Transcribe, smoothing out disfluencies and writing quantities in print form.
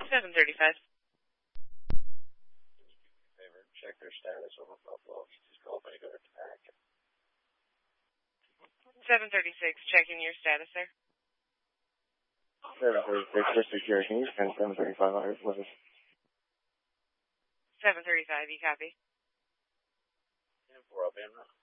735. Favor, check their status over Buffalo. Just call me, go to back. 736, checking your status, sir. 736 for security. Can you send 735 out, please? 735, you copy? 4 Alabama.